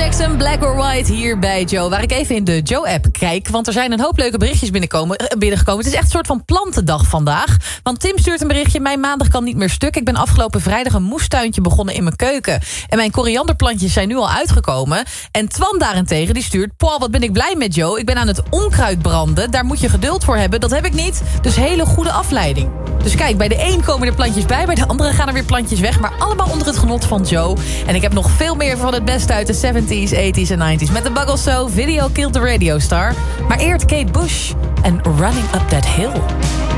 Jackson, Black or White, hier bij Joe. Waar ik even in de Joe-app kijk, want er zijn een hoop leuke berichtjes binnengekomen. Het is echt een soort van plantendag vandaag. Want Tim stuurt een berichtje, mijn maandag kan niet meer stuk. Ik ben afgelopen vrijdag een moestuintje begonnen in mijn keuken. En mijn korianderplantjes zijn nu al uitgekomen. En Twan daarentegen, die stuurt... Paul, wat ben ik blij met Joe. Ik ben aan het onkruid branden. Daar moet je geduld voor hebben. Dat heb ik niet. Dus hele goede afleiding. Dus kijk, bij de een komen er plantjes bij. Bij de andere gaan er weer plantjes weg. Maar allemaal onder het genot van Joe. En ik heb nog veel meer van het beste uit de 70s, 80s en 90s. Met de Buggles So, Video Killed the Radio Star. Maar eert Kate Bush en Running Up That Hill.